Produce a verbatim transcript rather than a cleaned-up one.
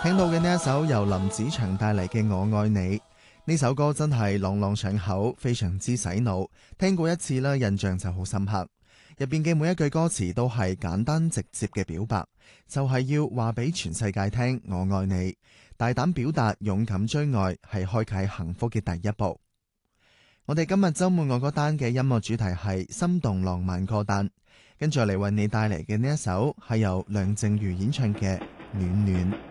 聽到嘅呢一首由林子祥帶嚟嘅《我愛你》，呢首歌真係朗朗上口，非常之洗腦。聽過一次啦，印象就好深刻。入邊嘅每一句歌詞都係簡單直接嘅表白，就係要話俾全世界聽我愛你。大膽表達，勇敢追愛，係開啟幸福嘅第一步。我哋今日周末我歌單嘅音樂主題係心動浪漫歌單，跟住嚟為你帶嚟嘅呢一首係由梁靜茹演唱嘅《暖暖》。